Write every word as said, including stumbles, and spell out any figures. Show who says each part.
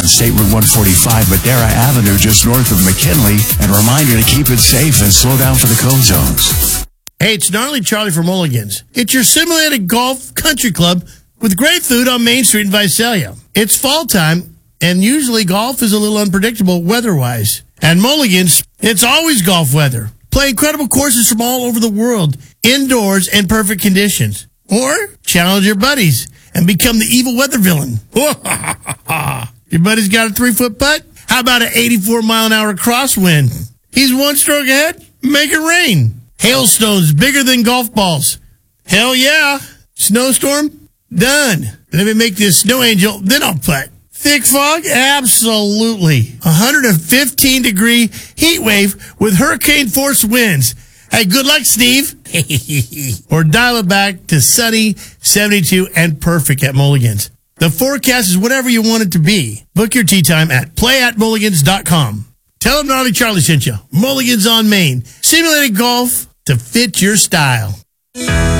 Speaker 1: on State Route one forty-five, Madera Avenue, just north of McKinley. And a reminder to keep it safe and slow down for the cone zones.
Speaker 2: Hey, it's Gnarly Charlie from Mulligan's. It's your simulated golf country club with great food on Main Street in Visalia. It's fall time, and usually golf is a little unpredictable weather-wise. At Mulligan's, it's always golf weather. Play incredible courses from all over the world, indoors in perfect conditions. Or challenge your buddies and become the evil weather villain. Your buddy's got a three-foot putt? How about an eighty-four mile an hour crosswind? He's one stroke ahead? Make it rain. Hailstones bigger than golf balls. Hell yeah. Snowstorm? Done. Let me make this snow angel, then I'll putt. Thick fog? Absolutely. one hundred fifteen degree heat wave with hurricane force winds. Hey, good luck, Steve. Or dial it back to sunny, seventy-two, and perfect at Mulligan's. The forecast is whatever you want it to be. Book your tee time at play at mulligans dot com. Tell them Gnarly Charlie sent you. Mulligan's on Main. Simulated golf to fit your style.